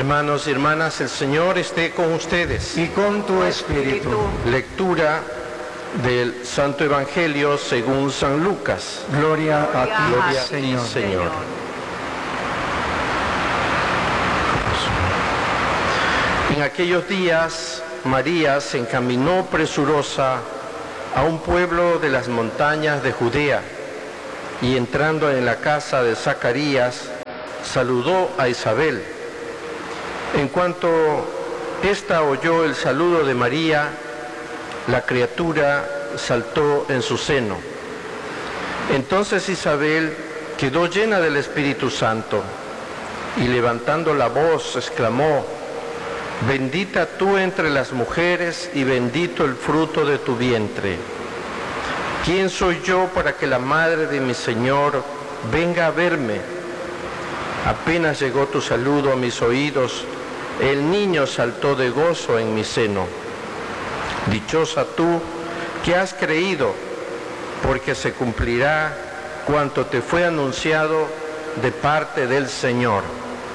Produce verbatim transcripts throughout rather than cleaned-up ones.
Hermanos y hermanas, el Señor esté con ustedes. Y con tu espíritu. Lectura del Santo Evangelio según San Lucas. Gloria a ti, Gloria a ti, Señor. Señor. En aquellos días, María se encaminó presurosa a un pueblo de las montañas de Judea y entrando en la casa de Zacarías, saludó a Isabel. En cuanto ésta oyó el saludo de María, la criatura saltó en su seno. Entonces Isabel quedó llena del Espíritu Santo y levantando la voz exclamó: bendita tú entre las mujeres y bendito el fruto de tu vientre. ¿Quién soy yo para que la madre de mi Señor venga a verme? Apenas llegó tu saludo a mis oídos, el niño saltó de gozo en mi seno. Dichosa tú que has creído, porque se cumplirá cuanto te fue anunciado de parte del Señor.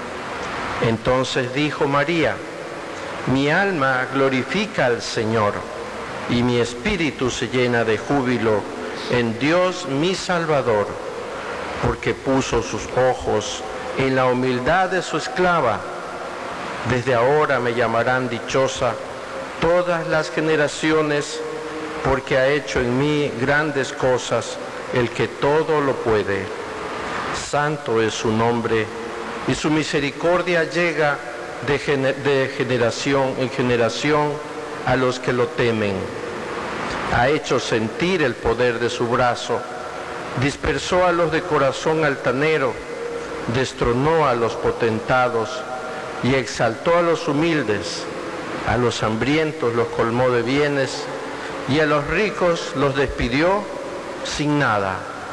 Entonces dijo María: mi alma glorifica al Señor, y mi espíritu se llena de júbilo en Dios mi Salvador, porque puso sus ojos en la humildad de su esclava. Desde ahora me llamarán dichosa todas las generaciones, porque ha hecho en mí grandes cosas el que todo lo puede. Santo es su nombre, y su misericordia llega de, gener de generación en generación a los que lo temen. Ha hecho sentir el poder de su brazo, dispersó a los de corazón altanero, destronó a los potentados y exaltó a los humildes. A los hambrientos los colmó de bienes y a los ricos los despidió sin nada.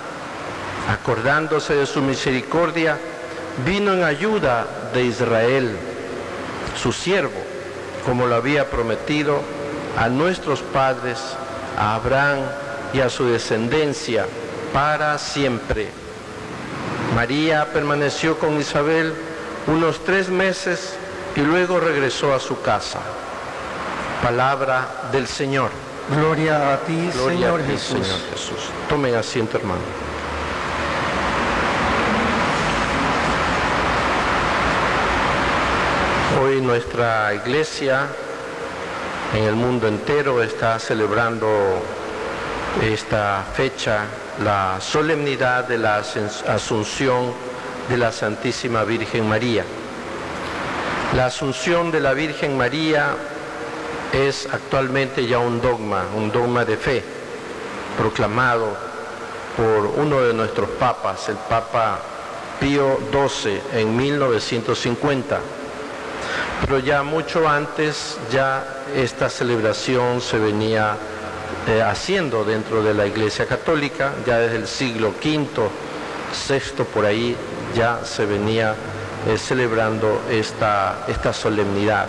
Acordándose de su misericordia, vino en ayuda de Israel, su siervo, como lo había prometido a nuestros padres, a Abraham y a su descendencia para siempre. María permaneció con Isabel unos tres meses y luego regresó a su casa. Palabra del Señor. Gloria a ti, Gloria Señor a ti, Jesús. Señor Jesús. Tomen asiento, hermano. Hoy nuestra iglesia en el mundo entero está celebrando esta fecha, la solemnidad de la Asunción de la Santísima Virgen María. La Asunción de la Virgen María es actualmente ya un dogma, un dogma de fe, proclamado por uno de nuestros papas, el Papa Pío doce, en mil novecientos cincuenta. Pero ya mucho antes, ya esta celebración se venía eh, haciendo dentro de la Iglesia Católica, ya desde el siglo quinto, sexto, por ahí, ya se venía eh, celebrando esta, esta solemnidad.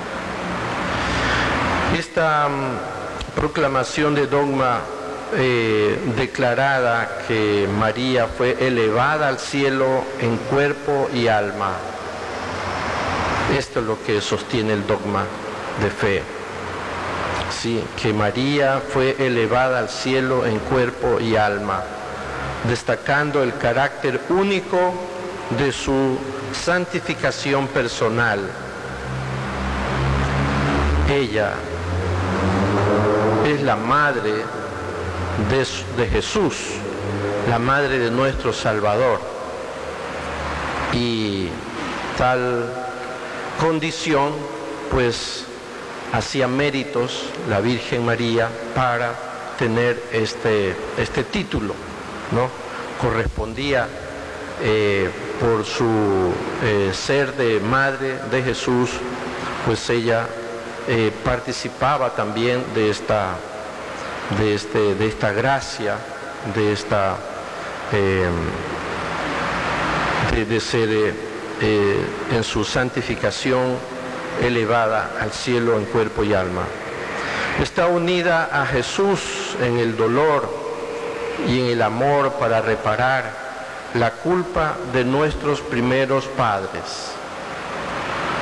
Esta um, proclamación de dogma eh, declarada que María fue elevada al cielo en cuerpo y alma. Esto es lo que sostiene el dogma de fe. Sí, que María fue elevada al cielo en cuerpo y alma, destacando el carácter único de su santificación personal. Ella es la madre de, de Jesús, la madre de nuestro Salvador, y tal condición pues hacía méritos la Virgen María para tener este, este título, ¿no? Correspondía eh, por su eh, ser de madre de Jesús, pues ella eh, participaba también de esta, de, este, de esta gracia, de esta eh, de, de ser eh, eh, en su santificación elevada al cielo en cuerpo y alma. Está unida a Jesús en el dolor y en el amor para reparar la culpa de nuestros primeros padres.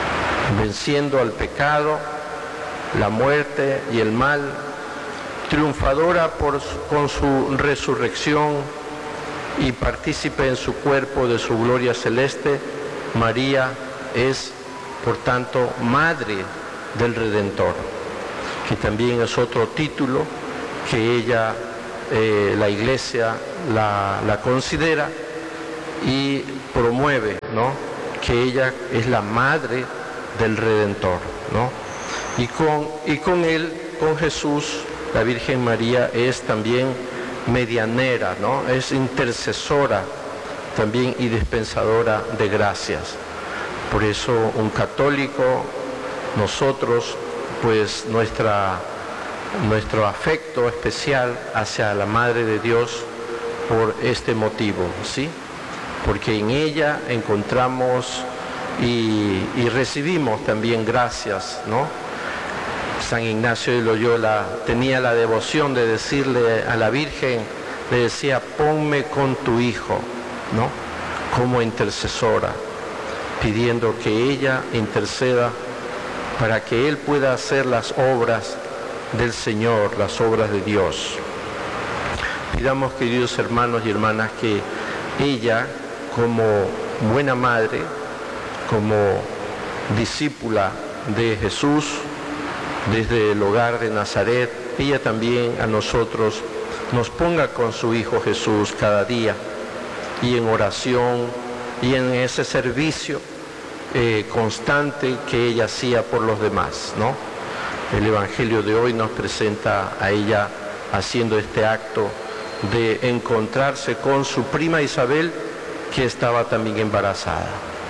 venciendo al pecado, la muerte y el mal, triunfadora por, con su resurrección y partícipe en su cuerpo de su gloria celeste, María es, por tanto, Madre del Redentor, que también es otro título que ella, eh, la Iglesia, la, la considera y promueve, ¿no?, que ella es la Madre del Redentor, ¿no? Y con, y con él, con Jesús, la Virgen María es también medianera, ¿no? Es intercesora también y dispensadora de gracias. Por eso un católico, nosotros, pues nuestra, nuestro afecto especial hacia la Madre de Dios por este motivo, ¿sí? Porque en ella encontramos y, y recibimos también gracias, ¿no? San Ignacio de Loyola tenía la devoción de decirle a la Virgen, le decía, ponme con tu Hijo, ¿no?, como intercesora, pidiendo que ella interceda para que Él pueda hacer las obras del Señor, las obras de Dios. Pidamos, queridos hermanos y hermanas, que ella, como buena madre, como discípula de Jesús, desde el hogar de Nazaret, ella también a nosotros nos ponga con su Hijo Jesús cada día, y en oración y en ese servicio eh, constante que ella hacía por los demás, ¿no? El Evangelio de hoy nos presenta a ella haciendo este acto de encontrarse con su prima Isabel, que estaba también embarazada.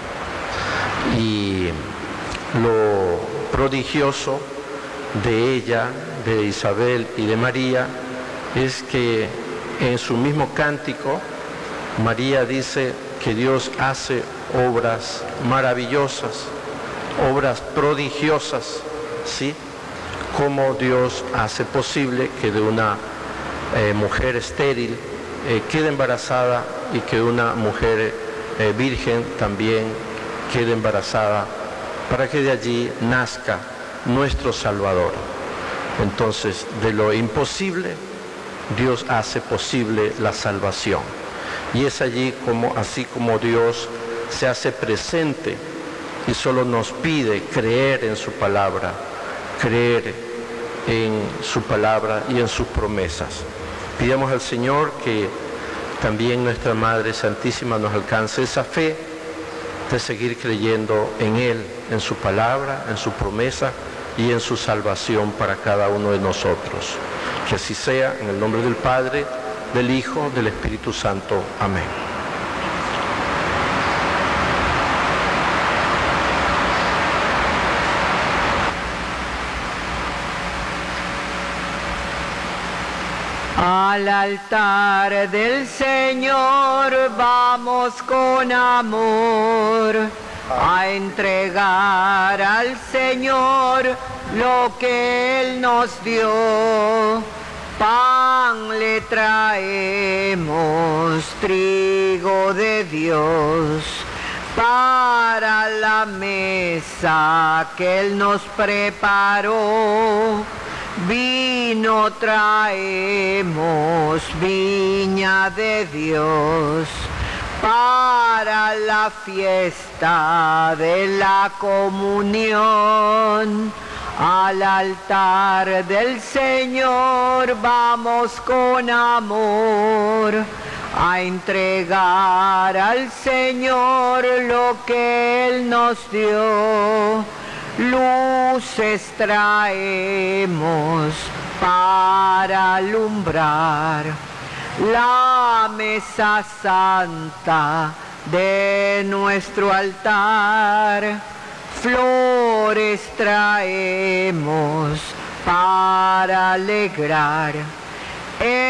Y lo prodigioso de ella, de Isabel y de María, es que en su mismo cántico María dice que Dios hace obras maravillosas, obras prodigiosas, ¿sí? Como Dios hace posible que de una eh, mujer estéril eh, quede embarazada, y que una mujer eh, virgen también quede embarazada, para que de allí nazca nuestro Salvador. Entonces, de lo imposible, Dios hace posible la salvación. Y es allí como, así como Dios se hace presente y solo nos pide creer en su palabra, creer en su palabra y en sus promesas. Pidamos al Señor que también nuestra Madre Santísima nos alcance esa fe de seguir creyendo en Él, en su palabra, en su promesa y en su salvación para cada uno de nosotros. Que así sea, en el nombre del Padre, del Hijo, del Espíritu Santo. Amén. Al altar del Señor vamos con amor a entregar al Señor lo que Él nos dio. Pan le traemos, trigo de Dios, para la mesa que Él nos preparó. Vino traemos, viña de Dios, para la fiesta de la comunión. Al altar del Señor vamos con amor a entregar al Señor lo que Él nos dio. Luces traemos para alumbrar la mesa santa de nuestro altar. Flores traemos para alegrar